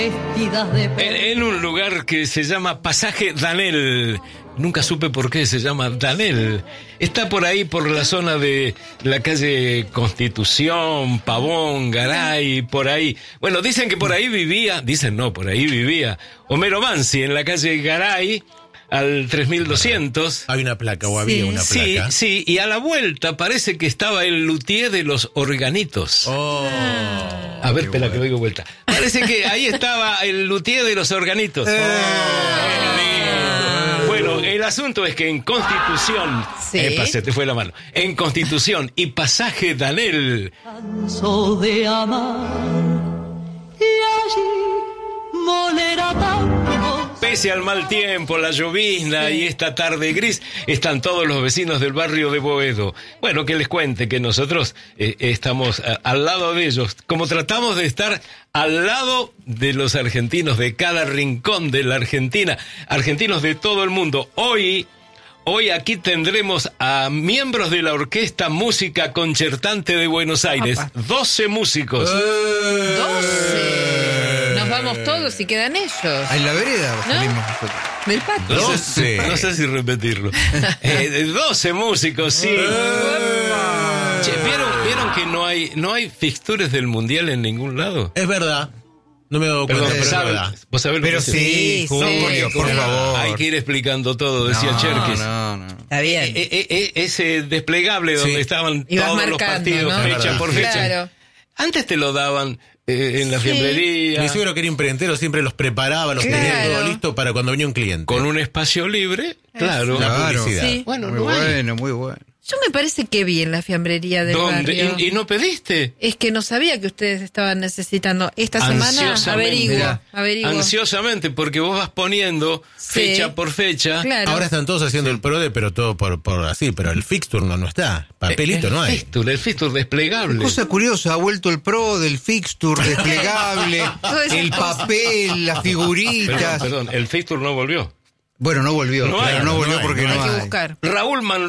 En un lugar que se llama Pasaje Danel. Nunca supe por qué se llama Danel. Está por ahí, por la zona de la calle Constitución, Pavón, Garay, por ahí. Bueno, dicen que por ahí vivía, por ahí vivía Homero Mansi, en la calle Garay, al 3200. Hay una placa, o había una placa. Sí, y a la vuelta parece que estaba el luthier de los organitos. A ver, espera, que doy vuelta. Parece que ahí estaba el luthier de los organitos. Bueno, el asunto es que en Constitución... se te fue la mano. En Constitución y Pasaje Danel... Canso de amar y allí molerá tanto. Pese al mal tiempo, la llovizna y esta tarde gris, están todos los vecinos del barrio de Boedo. Bueno, que les cuente que nosotros estamos al lado de ellos, como tratamos de estar al lado de los argentinos, de cada rincón de la Argentina, argentinos de todo el mundo. Hoy aquí tendremos a miembros de la Orquesta Música Concertante de Buenos Aires. 12 músicos. 12. Nos vamos todos y quedan ellos. En la vereda salimos nosotros. Del patio. 12. No sé si repetirlo. 12 músicos, sí. Che, ¿vieron que no hay fixtures del Mundial en ningún lado? Es verdad. No me he dado cuenta, pero es verdad. ¿Vos sabés lo Pero que sí, por favor. Hay que ir explicando todo, decía Cherkis. No. Está bien. Ese desplegable donde estaban Ibas todos marcando, los partidos, ¿no? fecha por fecha. Claro. Antes te lo daban en la fiambrería. Mi suegro, que era imprentero, siempre los preparaba, los tenía todo listo para cuando venía un cliente. Con un espacio libre, claro. La publicidad. Sí. Bueno, Muy bueno. Yo me parece que vi en la fiambrería del barrio. ¿Y no pediste? Es que no sabía que ustedes estaban necesitando. Esta semana averiguo. Ansiosamente, porque vos vas poniendo fecha por fecha. Claro. Ahora están todos haciendo el PRODE, pero todo por así, pero el fixture no está. Papelito no hay. El fixture desplegable. Cosa curiosa, ha vuelto el pro del fixture desplegable, el papel, las figuritas. Perdón, el fixture no volvió. Bueno, no volvió, No hay, porque no Hay que hay. buscar. Raúl